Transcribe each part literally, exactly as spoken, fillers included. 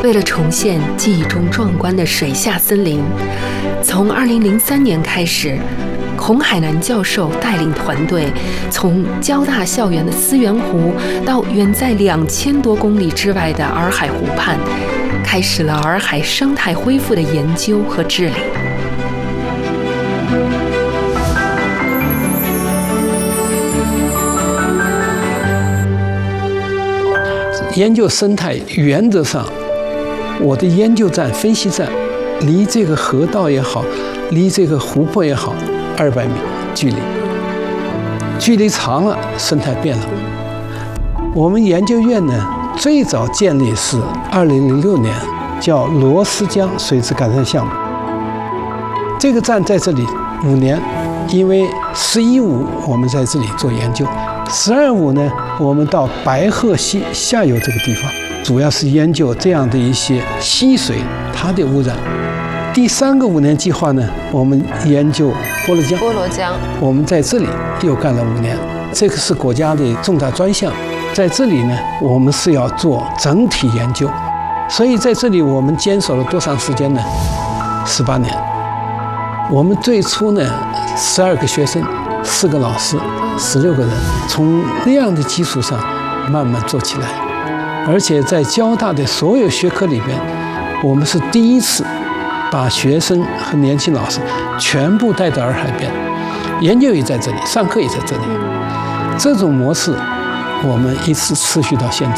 为了重现记忆中壮观的水下森林，从二零零三年开始，孔海南教授带领团队，从交大校园的思源湖到远在两千多公里之外的洱海湖畔，开始了洱海生态恢复的研究和治理。 研究生态原则上，我的研究站、分析站离这个河道也好，离这个湖泊也好，二百米距离。距离长了，生态变了。我们研究院呢，最早建立是二零零六年，叫罗斯江水质改善项目。这个站在这里五年，因为十一五我们在这里做研究。十二五呢，我们到白鹤溪下游这个地方，主要是研究这样的一些溪水它的污染。第三个五年计划呢，我们研究波罗江。 波罗江， 我们在这里又干了五年，这个是国家的重大专项。在这里呢，我们是要做整体研究，所以在这里我们坚守了多长时间呢？十八年。我们最初呢，十二个学生，四个老师。十六个人，从那样的基础上慢慢做起来，而且在交大的所有学科里边，我们是第一次把学生和年轻老师全部带到洱海边，研究也在这里，上课也在这里。这种模式我们一直持续到现在。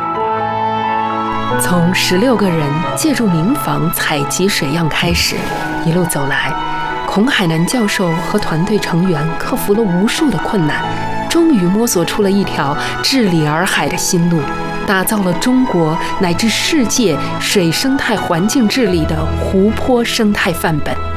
从十六个人借助民房采集水样开始，一路走来，孔海南教授和团队成员克服了无数的困难，终于摸索出了一条治理洱海的新路，打造了中国乃至世界水生态环境治理的湖泊生态范本。